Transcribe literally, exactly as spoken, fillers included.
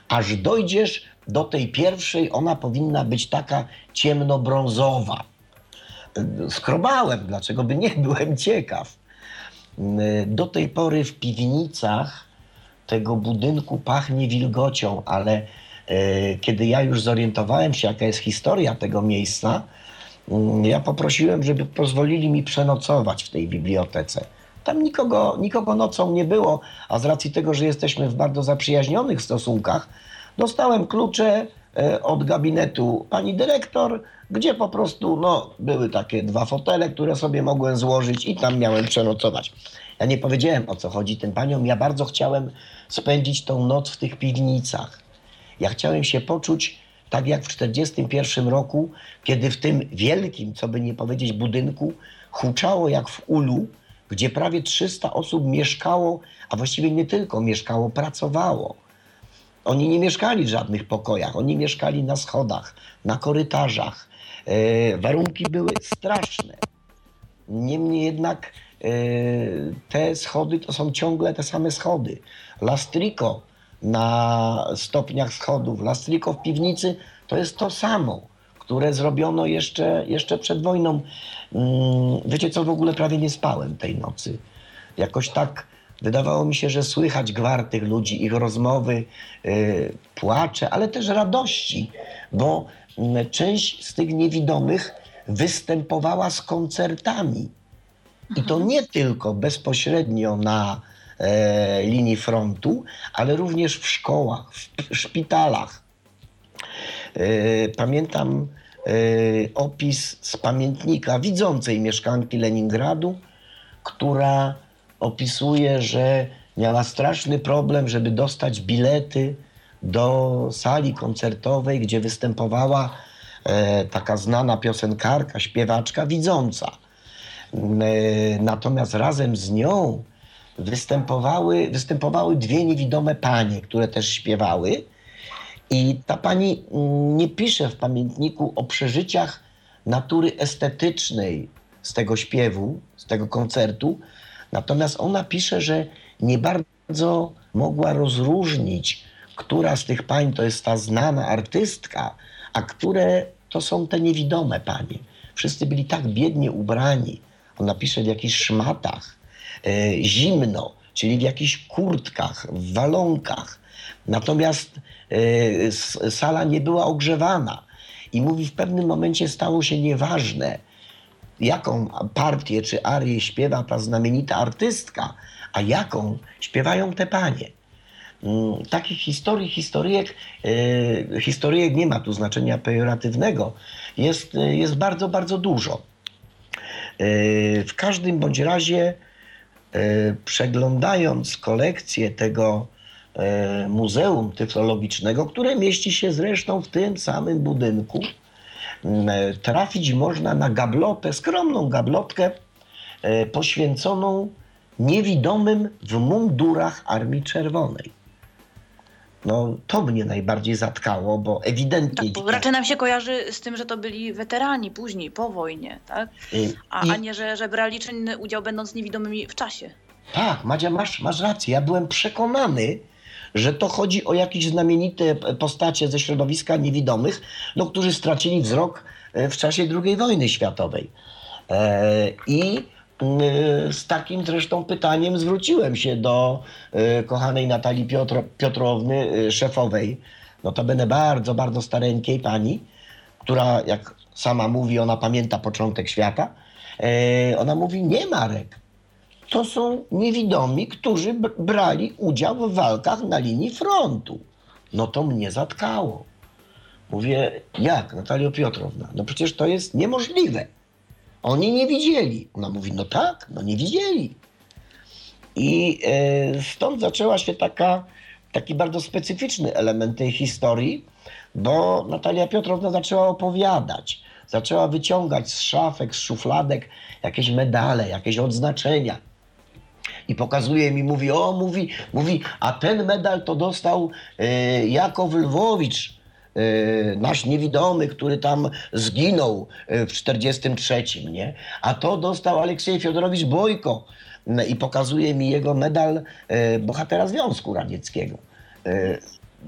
aż dojdziesz do tej pierwszej, ona powinna być taka ciemnobrązowa. Skrobałem, dlaczego by nie, byłem ciekaw. Do tej pory w piwnicach tego budynku pachnie wilgocią, ale e, kiedy ja już zorientowałem się, jaka jest historia tego miejsca, mm, ja poprosiłem, żeby pozwolili mi przenocować w tej bibliotece. Tam nikogo, nikogo nocą nie było, a z racji tego, że jesteśmy w bardzo zaprzyjaźnionych stosunkach, dostałem klucze e, od gabinetu pani dyrektor, gdzie po prostu no, były takie dwa fotele, które sobie mogłem złożyć i tam miałem przenocować. Ja nie powiedziałem, o co chodzi tym paniom. Ja bardzo chciałem spędzić tą noc w tych piwnicach. Ja chciałem się poczuć tak jak w czterdziestym pierwszym roku, kiedy w tym wielkim, co by nie powiedzieć, budynku huczało jak w ulu, gdzie prawie trzysta osób mieszkało, a właściwie nie tylko mieszkało, pracowało. Oni nie mieszkali w żadnych pokojach, oni mieszkali na schodach, na korytarzach. E, warunki były straszne. Niemniej jednak e, te schody to są ciągle te same schody. Lastriko na stopniach schodów, lastriko w piwnicy to jest to samo, które zrobiono jeszcze, jeszcze przed wojną. Mm, wiecie co, w ogóle prawie nie spałem tej nocy. Jakoś tak wydawało mi się, że słychać gwar tych ludzi, ich rozmowy, yy, płacze, ale też radości, bo yy, część z tych niewidomych występowała z koncertami. I to nie tylko bezpośrednio na e, linii frontu, ale również w szkołach, w szpitalach. E, pamiętam e, opis z pamiętnika widzącej mieszkanki Leningradu, która opisuje, że miała straszny problem, żeby dostać bilety do sali koncertowej, gdzie występowała e, taka znana piosenkarka, śpiewaczka widząca. Natomiast razem z nią występowały, występowały dwie niewidome panie, które też śpiewały. I ta pani nie pisze w pamiętniku o przeżyciach natury estetycznej z tego śpiewu, z tego koncertu. Natomiast ona pisze, że nie bardzo mogła rozróżnić, która z tych pań to jest ta znana artystka, a które to są te niewidome panie. Wszyscy byli tak biednie ubrani. Ona pisze w jakichś szmatach, e, zimno, czyli w jakichś kurtkach, w walonkach. Natomiast e, sala nie była ogrzewana. I mówi, w pewnym momencie stało się nieważne, jaką partię czy arię śpiewa ta znamienita artystka, a jaką śpiewają te panie. Mm, takich historii, historyjek, e, historyjek nie ma tu znaczenia pejoratywnego, jest, jest bardzo, bardzo dużo. W każdym bądź razie, przeglądając kolekcję tego Muzeum Tyflologicznego, które mieści się zresztą w tym samym budynku, trafić można na gablotę, skromną gablotkę poświęconą niewidomym w mundurach Armii Czerwonej. No, to mnie najbardziej zatkało, bo ewidentnie... Tak, bo raczej nam się kojarzy z tym, że to byli weterani później, po wojnie, tak? A, I... a nie, że, że brali czynny udział, będąc niewidomymi w czasie. Tak, Madzia, masz, masz rację. Ja byłem przekonany, że to chodzi o jakieś znamienite postacie ze środowiska niewidomych, no, którzy stracili wzrok w czasie drugiej wojny światowej. E, I z takim zresztą pytaniem zwróciłem się do y, kochanej Natalii Piotro, Piotrowny, y, szefowej, notabene bardzo, bardzo stareńkiej pani, która, jak sama mówi, ona pamięta początek świata. Y, ona mówi, nie, Marek, to są niewidomi, którzy brali udział w walkach na linii frontu. No to mnie zatkało. Mówię, jak, Natalio Piotrowna? No przecież to jest niemożliwe. Oni nie widzieli. Ona mówi, no tak, no nie widzieli. I e, stąd zaczęła się taka, taki bardzo specyficzny element tej historii, bo Natalia Piotrowna zaczęła opowiadać. Zaczęła wyciągać z szafek, z szufladek jakieś medale, jakieś odznaczenia. I pokazuje mi, mówi, o, mówi, mówi, a ten medal to dostał e, Jakow Lwowicz, nasz niewidomy, który tam zginął w czterdziestym trzecim, nie? A to dostał Aleksiej Fiodorowicz Bojko i pokazuje mi jego medal bohatera Związku Radzieckiego.